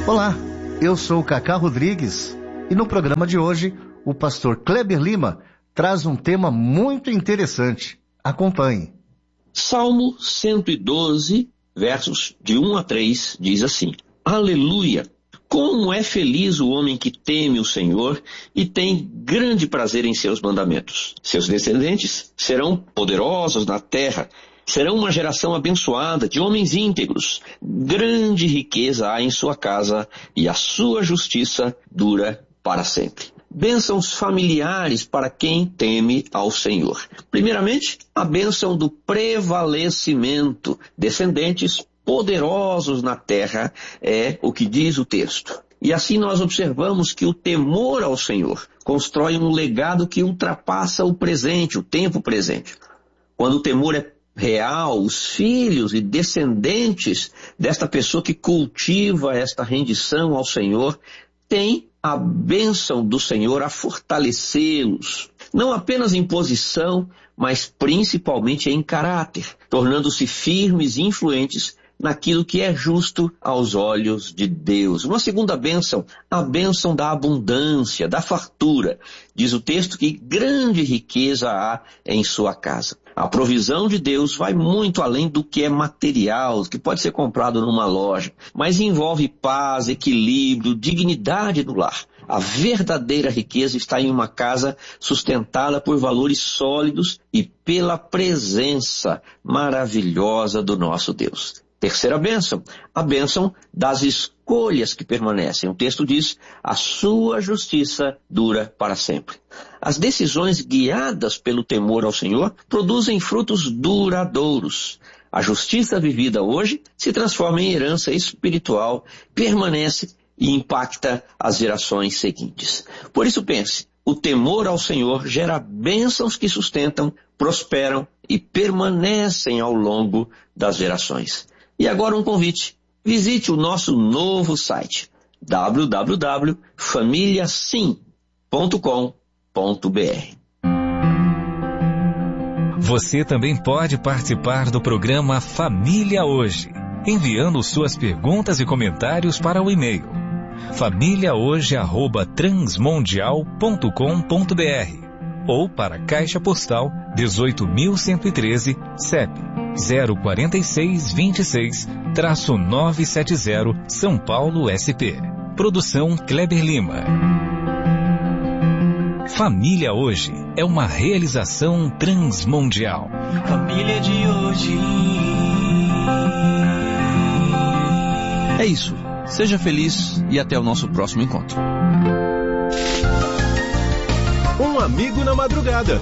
Olá, eu sou o Cacá Rodrigues e no programa de hoje o pastor Kleber Lima traz um tema muito interessante. Acompanhe. Salmo 112, versos de 1 a 3, diz assim: Aleluia! Como é feliz o homem que teme o Senhor e tem grande prazer em seus mandamentos. Seus descendentes serão poderosos na terra, serão uma geração abençoada de homens íntegros. Grande riqueza há em sua casa e a sua justiça dura para sempre. Bênçãos familiares para quem teme ao Senhor. Primeiramente, a bênção do prevalecimento. Descendentes poderosos na terra é o que diz o texto. E assim nós observamos que o temor ao Senhor constrói um legado que ultrapassa o presente, o tempo presente. Quando o temor é real, os filhos e descendentes desta pessoa que cultiva esta rendição ao Senhor têm a bênção do Senhor a fortalecê-los, não apenas em posição, mas principalmente em caráter, tornando-se firmes e influentes naquilo que é justo aos olhos de Deus. Uma segunda bênção, a bênção da abundância, da fartura. Diz o texto que grande riqueza há em sua casa. A provisão de Deus vai muito além do que é material, que pode ser comprado numa loja, mas envolve paz, equilíbrio, dignidade no lar. A verdadeira riqueza está em uma casa sustentada por valores sólidos e pela presença maravilhosa do nosso Deus. Terceira bênção, a bênção das escolhas que permanecem. O texto diz, a sua justiça dura para sempre. As decisões guiadas pelo temor ao Senhor produzem frutos duradouros. A justiça vivida hoje se transforma em herança espiritual, permanece e impacta as gerações seguintes. Por isso pense, o temor ao Senhor gera bênçãos que sustentam, prosperam e permanecem ao longo das gerações. E agora um convite. Visite o nosso novo site www.familiasim.com.br. Você também pode participar do programa Família Hoje, enviando suas perguntas e comentários para o e-mail famíliahoje@transmundial.com.br ou para a Caixa Postal 18.113, CEP 04626-970, São Paulo, SP. Produção Kleber Lima. Família Hoje é uma realização transmundial. Família de hoje. É isso. Seja feliz e até o nosso próximo encontro. Um amigo na madrugada.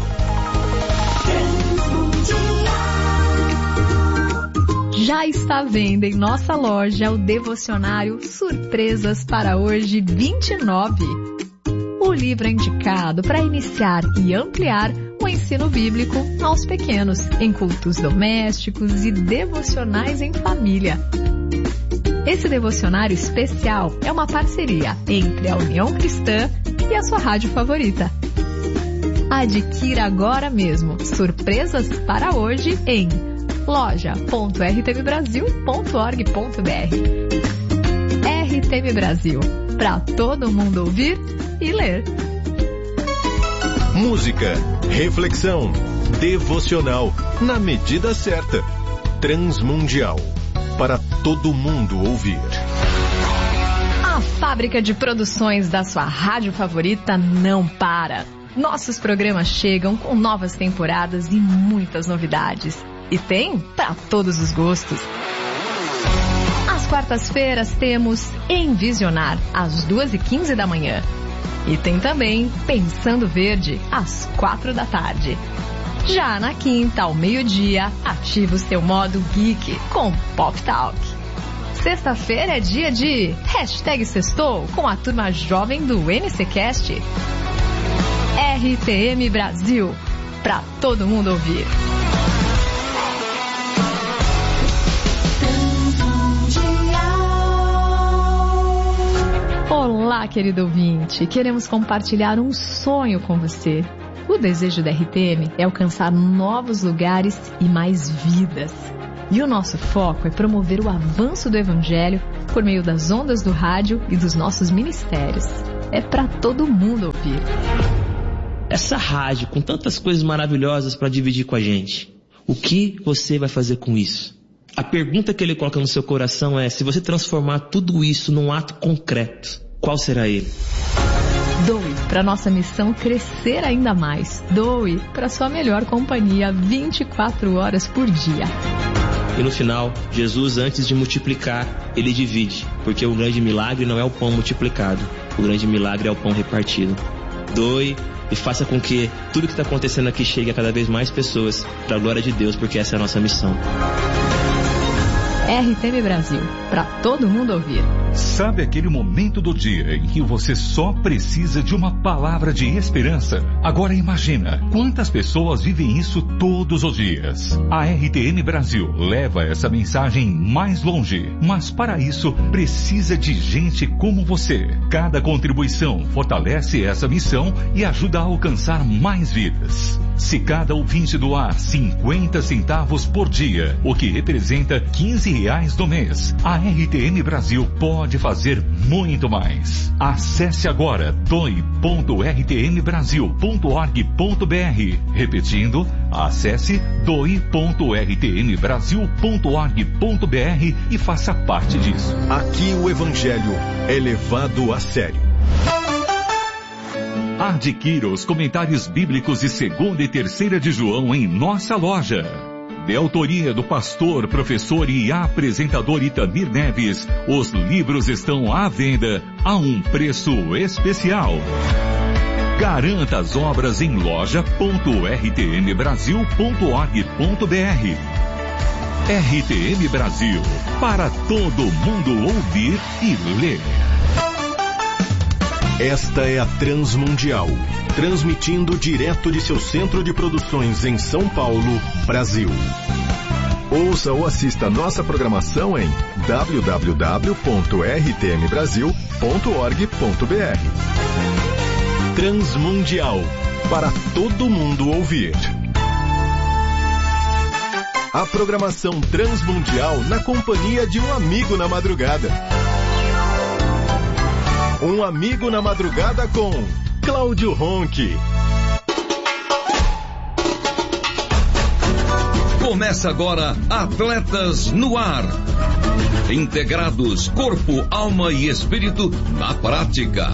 Já está à venda em nossa loja o devocionário Surpresas para Hoje 29. O livro é indicado para iniciar e ampliar o ensino bíblico aos pequenos, em cultos domésticos e devocionais em família. Esse devocionário especial é uma parceria entre a União Cristã e a sua rádio favorita. Adquira agora mesmo Surpresas para Hoje em loja.rtmbrasil.org.br. RTM Brasil, para todo mundo ouvir e ler. Música, reflexão, devocional, na medida certa. Transmundial, para todo mundo ouvir. A fábrica de produções da sua rádio favorita não para. Nossos programas chegam com novas temporadas e muitas novidades. E tem para todos os gostos. Às quartas-feiras temos Envisionar, às 2h15 da manhã. E tem também Pensando Verde, às 4 da tarde. Já na quinta, ao meio-dia, ativa o seu modo geek com Pop Talk. Sexta-feira é dia de #Sextou com a turma jovem do NCcast. RTM Brasil, para todo mundo ouvir. Olá, querido ouvinte. Queremos compartilhar um sonho com você. O desejo da RTM é alcançar novos lugares e mais vidas. E o nosso foco é promover o avanço do Evangelho por meio das ondas do rádio e dos nossos ministérios. É para todo mundo ouvir. Essa rádio com tantas coisas maravilhosas para dividir com a gente, o que você vai fazer com isso? A pergunta que ele coloca no seu coração é: se você transformar tudo isso num ato concreto, qual será ele? Doe para nossa missão crescer ainda mais. Doe para sua melhor companhia 24 horas por dia. E no final, Jesus, antes de multiplicar, ele divide, porque o grande milagre não é o pão multiplicado, o grande milagre é o pão repartido. Doe e faça com que tudo que está acontecendo aqui chegue a cada vez mais pessoas, para a glória de Deus, porque essa é a nossa missão. RTM Brasil, para todo mundo ouvir. Sabe aquele momento do dia em que você só precisa de uma palavra de esperança? Agora imagina quantas pessoas vivem isso todos os dias. A RTM Brasil leva essa mensagem mais longe, mas para isso precisa de gente como você. Cada contribuição fortalece essa missão e ajuda a alcançar mais vidas. Se cada ouvinte doar 50 centavos por dia, o que representa R$15 no mês, a RTM Brasil pode fazer muito mais. Acesse agora doe.rtmbrasil.org.br. Repetindo, acesse doe.rtmbrasil.org.br e faça parte disso. Aqui o Evangelho é levado a sério. Adquira os comentários bíblicos de 2ª e 3ª de João em nossa loja. De autoria do pastor, professor e apresentador Itamir Neves, os livros estão à venda a um preço especial. Garanta as obras em loja.rtmbrasil.org.br. RTM Brasil, para todo mundo ouvir e ler. Esta é a Transmundial, transmitindo direto de seu centro de produções em São Paulo, Brasil. Ouça ou assista nossa programação em www.rtmbrasil.org.br. Transmundial, para todo mundo ouvir. A programação Transmundial na companhia de um amigo na madrugada. Um amigo na madrugada com Cláudio Ronchi. Começa agora Atletas no Ar. Integrados, corpo, alma e espírito na prática.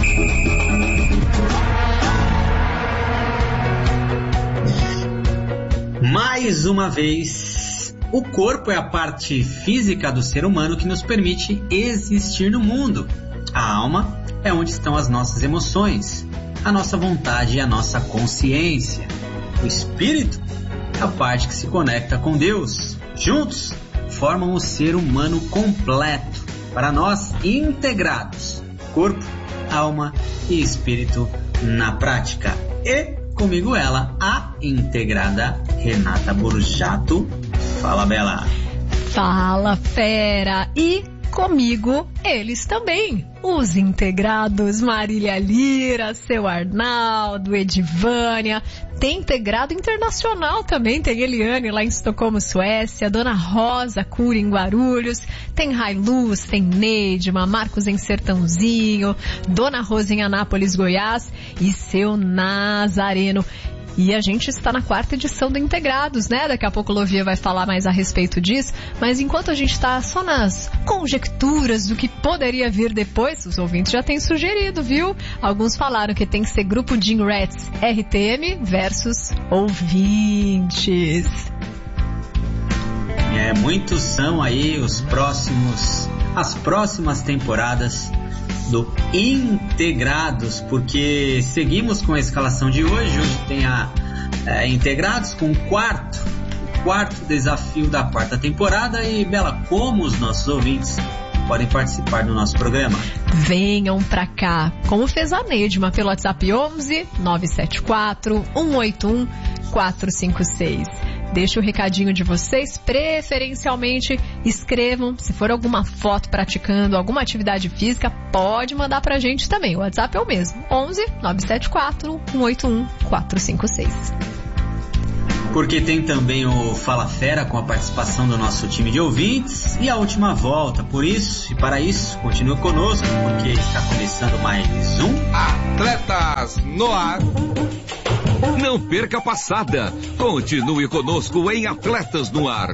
Mais uma vez, o corpo é a parte física do ser humano que nos permite existir no mundo. A alma é onde estão as nossas emoções, a nossa vontade e a nossa consciência. O espírito é a parte que se conecta com Deus. Juntos, formam o ser humano completo, para nós integrados. Corpo, alma e espírito na prática. E comigo ela, a integrada Renata Borjato. Fala, Bela. Fala, fera. E comigo, eles também, os integrados Marília Lira, seu Arnaldo, Edivânia, tem integrado internacional também, tem Eliane lá em Estocolmo, Suécia, Dona Rosa Cura em Guarulhos, tem Railuz, tem Neidma, Marcos em Sertãozinho, Dona Rosa em Anápolis, Goiás e seu Nazareno. E a gente está na 4ª edição do Integrados, né? Daqui a pouco o Lovia vai falar mais a respeito disso. Mas enquanto a gente está só nas conjecturas do que poderia vir depois, os ouvintes já têm sugerido, viu? Alguns falaram que tem que ser grupo Jim Rats RTM versus ouvintes. Muitos são aí as próximas temporadas do Integrados, porque seguimos com a escalação de hoje. Hoje tem a Integrados com o quarto desafio da 4ª temporada. E Bela, como os nossos ouvintes podem participar do nosso programa? Venham pra cá, como fez a Neidma pelo WhatsApp 11 974 181 456. Deixe o recadinho de vocês, preferencialmente escrevam, se for alguma foto praticando alguma atividade física, pode mandar pra gente também. O WhatsApp é o mesmo, 11 974 181 456. porque tem também o Fala Fera com a participação do nosso time de ouvintes e a última volta. Por isso e para isso, continue conosco, porque está começando mais um Atletas no Ar. Não perca a passada. Continue conosco em Atletas no Ar.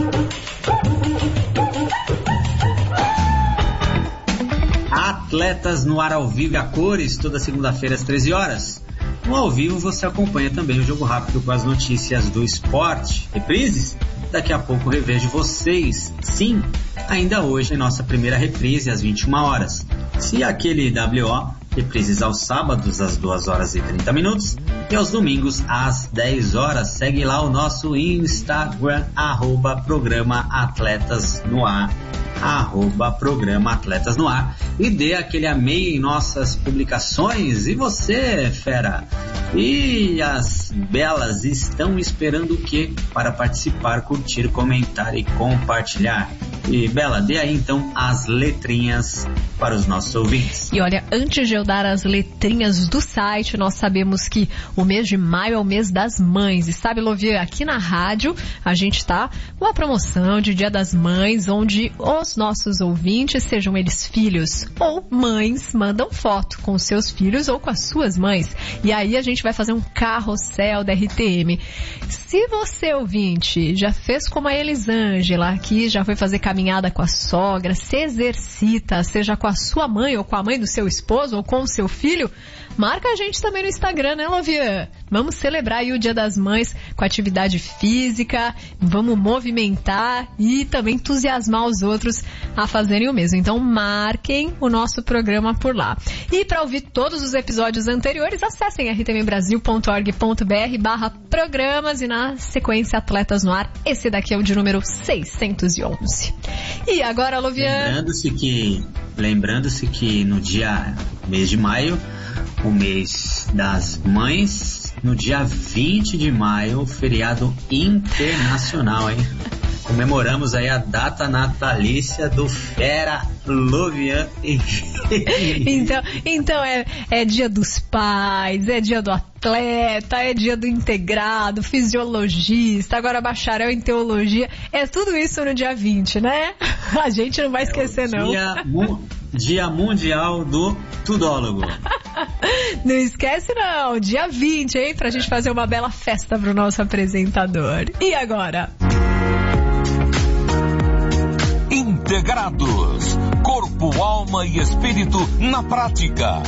Atletas no Ar ao vivo e a cores, toda segunda-feira às 13 horas. No ao vivo você acompanha também o Jogo Rápido com as notícias do esporte. Reprises? Daqui a pouco revejo vocês. Sim, ainda hoje em nossa primeira reprise às 21 horas. Se aquele WO, reprises aos sábados às 2 horas e 30 minutos e aos domingos às 10 horas. Segue lá o nosso Instagram, @programa Atletas no Ar. @programa Atletas no Ar, e dê aquele amei em nossas publicações. E você, fera? E as belas estão esperando o quê? Para participar, curtir, comentar e compartilhar. E Bela, dê aí então as letrinhas para os nossos ouvintes. E olha, antes de eu dar as letrinhas do site, nós sabemos que o mês de maio é o mês das mães. E sabe, Lovia, aqui na rádio a gente está com uma promoção de Dia das Mães, onde os nossos ouvintes, sejam eles filhos ou mães, mandam foto com os seus filhos ou com as suas mães. E aí a gente vai fazer um carrossel da RTM. Se você, ouvinte, já fez como a Elisângela, que já foi fazer caminhada com a sogra, se exercita, seja com a sua mãe ou com a mãe do seu esposo ou com o seu filho, marca a gente também no Instagram, né, Lovia? Vamos celebrar aí o Dia das Mães com atividade física, vamos movimentar e também entusiasmar os outros a fazerem o mesmo. Então marquem o nosso programa por lá. E para ouvir todos os episódios anteriores, acessem rtmbrasil.org.br/programas e na sequência Atletas no Ar. Esse daqui é o de número 611. E agora, Lovia? Lembrando-se que no mês de maio, o mês das mães, no dia 20 de maio, feriado internacional, hein? Comemoramos aí a data natalícia do fera Lovian. Então é dia dos pais, é dia do atleta, é dia do integrado, fisiologista, agora bacharel em teologia, é tudo isso no dia 20, né? A gente não vai esquecer, não. Dia Mundial do Tudólogo. Não esquece não, dia 20, hein? Pra gente fazer uma bela festa pro nosso apresentador. E agora? Integrados, corpo, alma e espírito na prática.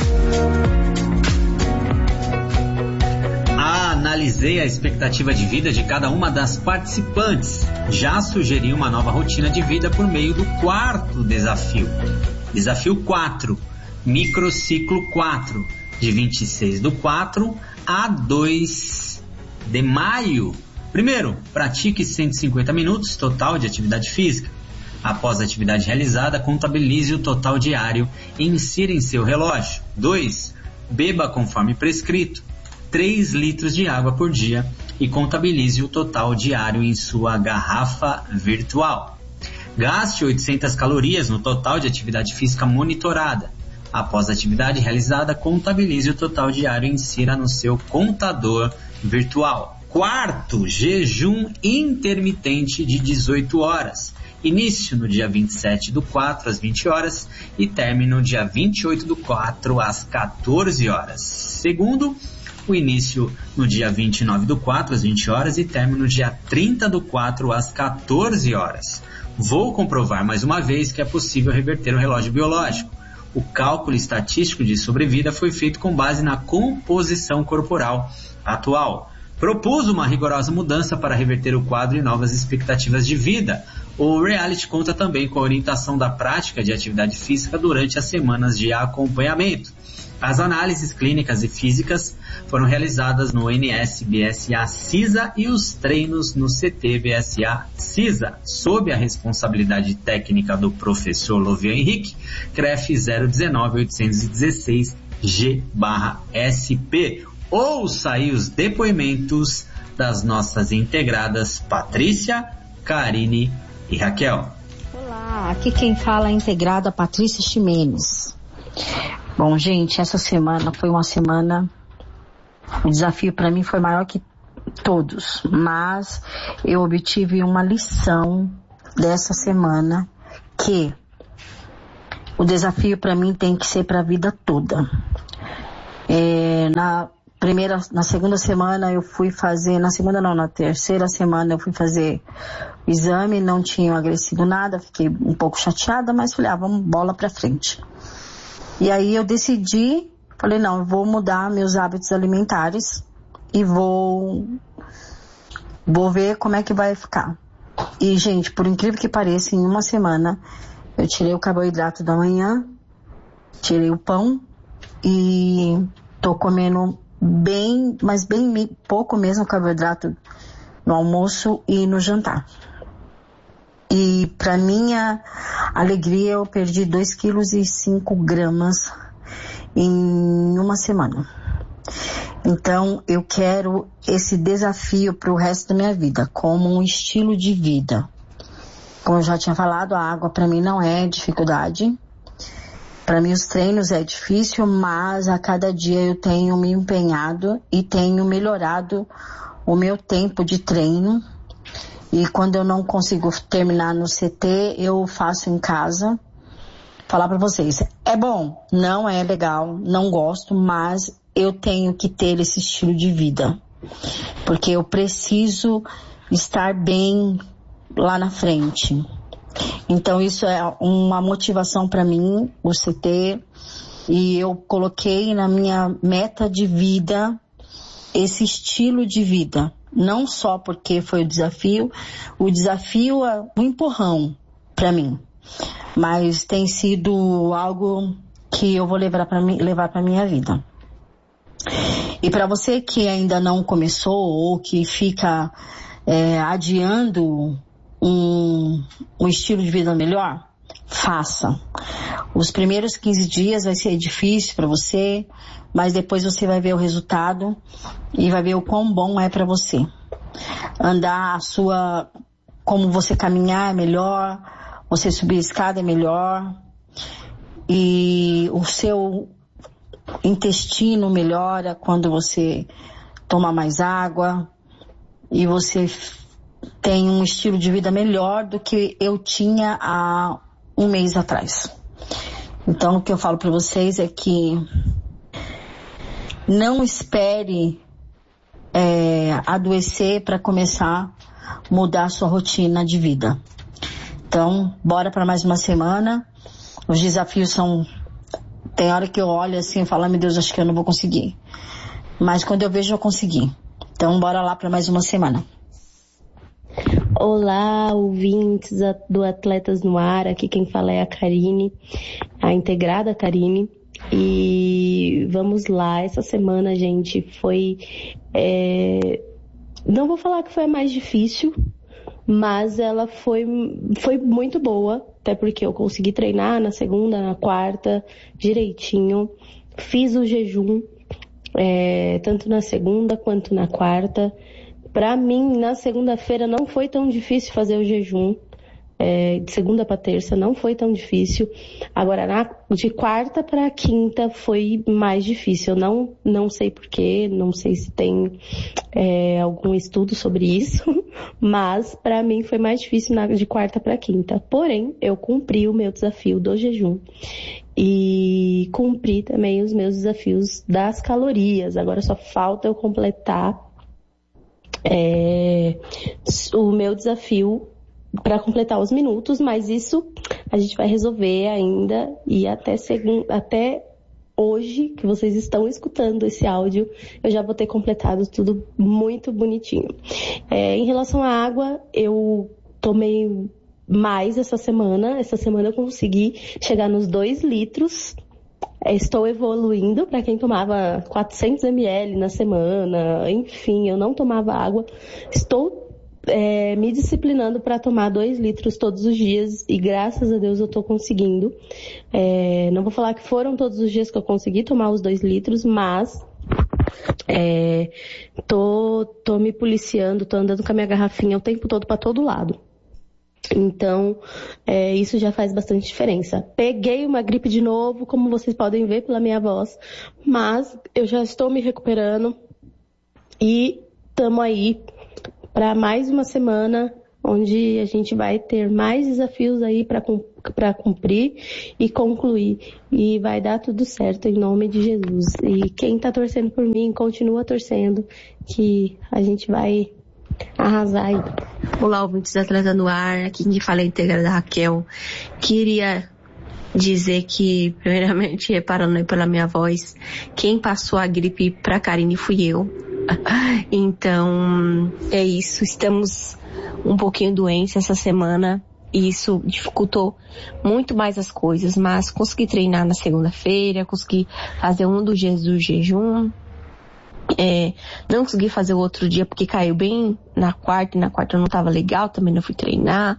Analisei a expectativa de vida de cada uma das participantes. Já sugeri uma nova rotina de vida por meio do quarto desafio. Desafio 4, microciclo 4, de 26/4 a 2 de maio. Primeiro, pratique 150 minutos total de atividade física. Após a atividade realizada, contabilize o total diário e insira em seu relógio. 2. Beba conforme prescrito 3 litros de água por dia e contabilize o total diário em sua garrafa virtual. Gaste 800 calorias no total de atividade física monitorada. Após a atividade realizada, contabilize o total diário e insira no seu contador virtual. Quarto, jejum intermitente de 18 horas. Início no dia 27/4 às 20 horas e término no dia 28/4 às 14 horas. Segundo, o início no dia 29/4 às 20 horas e término no dia 30/4 às 14 horas. Vou comprovar mais uma vez que é possível reverter o relógio biológico. O cálculo estatístico de sobrevida foi feito com base na composição corporal atual. Propus uma rigorosa mudança para reverter o quadro e novas expectativas de vida. O reality conta também com a orientação da prática de atividade física durante as semanas de acompanhamento. As análises clínicas e físicas foram realizadas no NS-BSA-CISA e os treinos no CT-BSA-CISA, sob a responsabilidade técnica do professor Lovian Henrique, CREF 019-816-G/SP. Ouça aí os depoimentos das nossas integradas Patrícia, Karine e Raquel. Olá, aqui quem fala é a integrada Patrícia Ximenes. Bom, gente, essa semana foi uma semana, o desafio para mim foi maior que todos, mas eu obtive uma lição dessa semana que o desafio para mim tem que ser para a vida toda. Na segunda semana eu fui fazer, na terceira semana eu fui fazer o exame, não tinha emagrecido nada, fiquei um pouco chateada, mas falei, vamos bola pra frente. E aí eu decidi, falei, não, eu vou mudar meus hábitos alimentares e vou ver como é que vai ficar. E, gente, por incrível que pareça, em uma semana eu tirei o carboidrato da manhã, tirei o pão e tô comendo bem pouco mesmo carboidrato no almoço e no jantar. E para minha alegria eu perdi 2,5 kg em uma semana. Então eu quero esse desafio para o resto da minha vida, como um estilo de vida. Como eu já tinha falado, a água para mim não é dificuldade. Para mim os treinos é difícil, mas a cada dia eu tenho me empenhado e tenho melhorado o meu tempo de treino. E quando eu não consigo terminar no CT, eu faço em casa. Falar para vocês, é bom, não é legal, não gosto, mas eu tenho que ter esse estilo de vida. Porque eu preciso estar bem lá na frente. Então isso é uma motivação para mim, o CT, e eu coloquei na minha meta de vida esse estilo de vida. Não só porque foi o desafio é um empurrão para mim, mas tem sido algo que eu vou levar para minha vida. E para você que ainda não começou ou que fica adiando um estilo de vida melhor, faça. Os primeiros 15 dias vai ser difícil para você, mas depois você vai ver o resultado e vai ver o quão bom é para você. Como você caminhar é melhor, você subir a escada é melhor, e o seu intestino melhora quando você toma mais água, e você tem um estilo de vida melhor do que eu tinha há um mês atrás. Então, o que eu falo para vocês é que não espere adoecer para começar a mudar a sua rotina de vida. Então, bora para mais uma semana. Os desafios são... Tem hora que eu olho assim e falo, meu Deus, acho que eu não vou conseguir. Mas quando eu vejo, eu consegui. Então, bora lá para mais uma semana. Olá, ouvintes do Atletas no Ar, aqui quem fala é a Karine, a integrada Karine, e vamos lá, essa semana, gente, foi, não vou falar que foi a mais difícil, mas ela foi muito boa, até porque eu consegui treinar na segunda, na quarta, direitinho, fiz o jejum, tanto na segunda quanto na quarta. Pra mim, na segunda-feira não foi tão difícil fazer o jejum, de segunda para terça não foi tão difícil. Agora, de quarta para quinta foi mais difícil. Eu não sei porquê, não sei se tem algum estudo sobre isso, mas pra mim foi mais difícil de quarta para quinta. Porém, eu cumpri o meu desafio do jejum e cumpri também os meus desafios das calorias. Agora só falta eu completar o meu desafio para completar os minutos, mas isso a gente vai resolver ainda, e até hoje que vocês estão escutando esse áudio, eu já vou ter completado tudo muito bonitinho. Em relação à água, eu tomei mais essa semana eu consegui chegar nos 2 litros. Estou evoluindo. Para quem tomava 400 ml na semana, enfim, eu não tomava água. Estou me disciplinando para tomar 2 litros todos os dias e graças a Deus eu estou conseguindo. Não vou falar que foram todos os dias que eu consegui tomar os 2 litros, mas tô me policiando, tô andando com a minha garrafinha o tempo todo para todo lado. Então, isso já faz bastante diferença. Peguei uma gripe de novo, como vocês podem ver pela minha voz, mas eu já estou me recuperando e estamos aí para mais uma semana onde a gente vai ter mais desafios aí para cumprir e concluir. E vai dar tudo certo em nome de Jesus. E quem está torcendo por mim, continua torcendo, que a gente vai arrasar aí. Olá, ouvintes da Atleta no Ar, aqui quem fala é a íntegra da Raquel. Queria dizer que, primeiramente, reparando aí pela minha voz, quem passou a gripe pra Karine fui eu. Então, é isso. Estamos um pouquinho doentes essa semana e isso dificultou muito mais as coisas, mas consegui treinar na segunda-feira, consegui fazer um dos dias do jejum. Não consegui fazer o outro dia porque caiu bem na quarta, e na quarta não estava legal, também não fui treinar,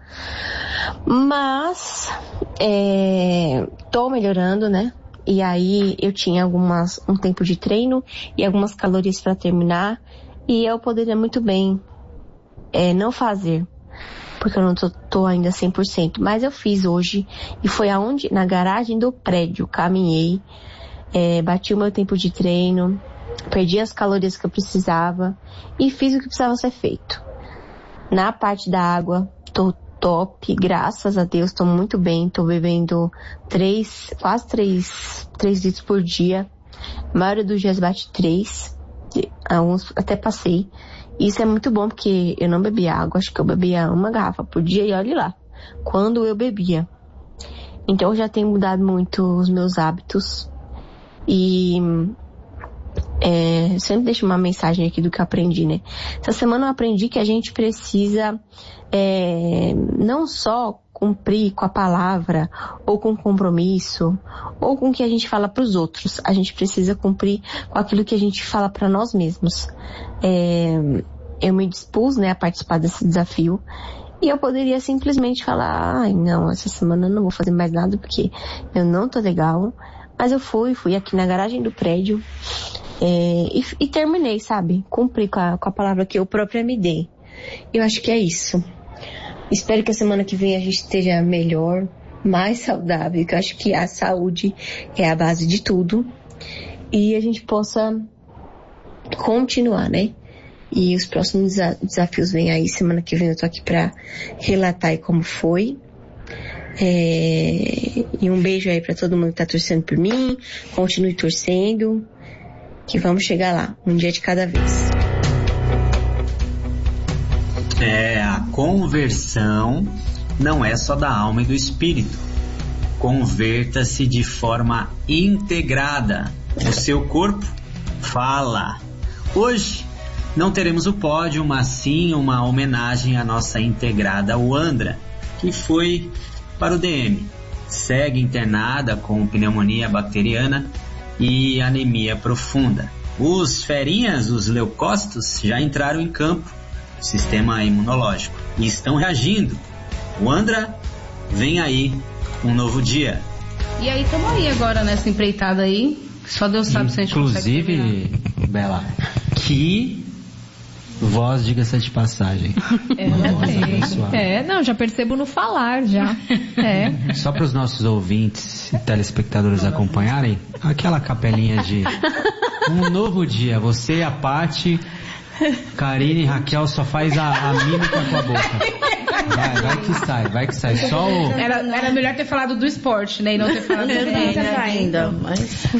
mas tô melhorando, né? E aí eu tinha um tempo de treino e algumas calorias para terminar e eu poderia muito bem não fazer, porque eu não tô ainda 100%, mas eu fiz hoje e foi aonde? Na garagem do prédio, caminhei, bati o meu tempo de treino, perdi as calorias que eu precisava e fiz o que precisava ser feito. Na parte da água, tô top, graças a Deus, tô muito bem, tô bebendo quase 3 litros por dia. A maioria dos dias bate 3, alguns até passei. Isso é muito bom porque eu não bebia água, acho que eu bebia uma garrafa por dia e olhe lá, quando eu bebia. Então eu já tenho mudado muito os meus hábitos e sempre deixo uma mensagem aqui do que eu aprendi, né? Essa semana eu aprendi que a gente precisa não só cumprir com a palavra, ou com o compromisso, ou com o que a gente fala para os outros. A gente precisa cumprir com aquilo que a gente fala para nós mesmos. Eu me dispus, né, a participar desse desafio, e eu poderia simplesmente falar, não, essa semana eu não vou fazer mais nada porque eu não tô legal. Mas eu fui aqui na garagem do prédio e terminei, sabe? Cumpri com a palavra que eu própria me dei. Eu acho que é isso. Espero que a semana que vem a gente esteja melhor, mais saudável, que eu acho que a saúde é a base de tudo. E a gente possa continuar, né? E os próximos desafios vêm aí. Semana que vem eu tô aqui pra relatar aí como foi. E um beijo aí pra todo mundo que tá torcendo por mim. Continue torcendo, que vamos chegar lá, um dia de cada vez. A conversão não é só da alma e do espírito. Converta-se de forma integrada. O seu corpo fala. Hoje não teremos o pódio, mas sim uma homenagem à nossa integrada Wandra, que foi para o DM. Segue internada com pneumonia bacteriana e anemia profunda. Os ferinhas, os leucócitos, já entraram em campo, sistema imunológico, e estão reagindo. Wandra, vem aí um novo dia. E aí, estamos aí agora nessa empreitada aí. Só Deus sabe se a gente consegue. Inclusive, Bela, que voz, diga-se de passagem. Não, já percebo no falar, já. Só para os nossos ouvintes e telespectadores acompanharem, aquela capelinha de um novo dia. Você e a Paty, Karine e Raquel só faz a mímica com a boca. Vai que sai. Só o... Era melhor ter falado do esporte, né? E não ter falado do ainda, mas...